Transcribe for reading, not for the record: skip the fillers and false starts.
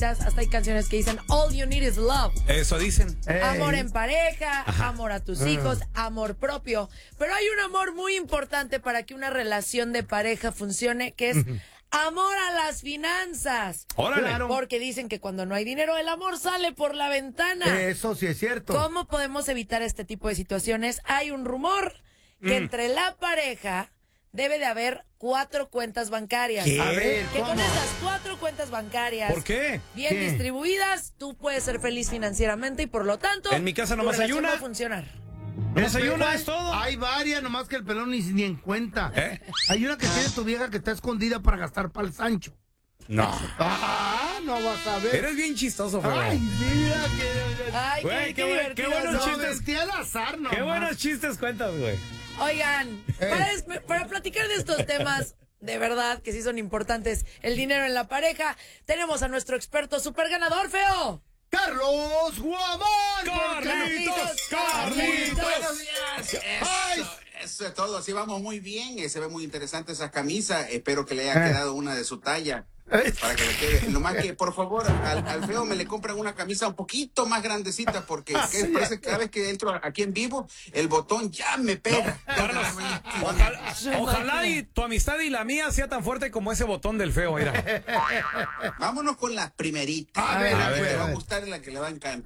hasta hay canciones que dicen all you need is love. Eso dicen. Amor en pareja, amor a tus hijos, amor propio. Pero hay un amor muy importante para que una relación de pareja funcione, que es amor a las finanzas. Órale. Claro. Porque dicen que cuando no hay dinero, el amor sale por la ventana. Eso sí es cierto. ¿Cómo podemos evitar este tipo de situaciones? Hay un rumor que entre la pareja debe de haber 4 cuentas bancarias. ¿Qué? A ver, Que con ¿cómo? esas 4 cuentas bancarias ¿Por qué? bien ¿Qué? distribuidas, tú puedes ser feliz financieramente y por lo tanto En mi casa nomás tu hay relación una. va a funcionar. Nomás hay una, es todo. Hay varias, nomás que el pelón ni en cuenta. ¿Eh? Hay una que tiene tu vieja que está escondida para gastar para el Sancho. No. No vas a ver. Eres bien chistoso, Feo. Ay, mira que... Ay, Güey, qué divertido. buenos No, chistes. vestí al azar, nomás. Qué buenos chistes cuentas, güey. Oigan, para platicar de estos temas, de verdad que sí son importantes, el dinero en la pareja, tenemos a nuestro experto super ganador, Feo. ¡Carlos Guamán! Carlitos. Buenos días. Ay. Eso es todo. Así vamos muy bien. Se ve muy interesante esa camisa. Espero que le haya quedado una de su talla. Para que le quede. Nomás que, por favor, al Feo me le compran una camisa un poquito más grandecita porque parece que cada vez que entro aquí en vivo, el botón ya me pega. Carlos, ojalá y tu amistad y la mía sea tan fuerte como ese botón del Feo, mira. Vámonos con la primerita. A ver, la que a le ver. va a gustar y la que le va a encantar.